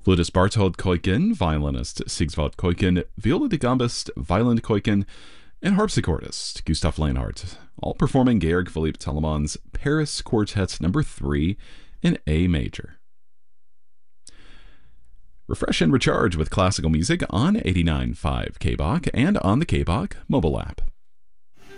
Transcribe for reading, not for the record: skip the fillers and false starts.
Flutist Barthold Kuiken, violinist Sigsvald Kuiken, viola da gambist Wieland Kuiken, and harpsichordist Gustav Leonhardt, all performing Georg Philipp Telemann's Paris Quartet No. 3 in A major. Refresh and recharge with classical music on 89.5 KBach and on the KBach mobile app.